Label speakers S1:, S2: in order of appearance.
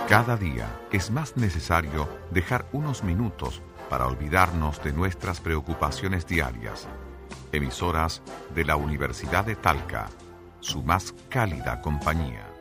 S1: Cada día es más necesario dejar unos minutos para olvidarnos de nuestras preocupaciones diarias. Emisoras de la Universidad de Talca, su más cálida compañía.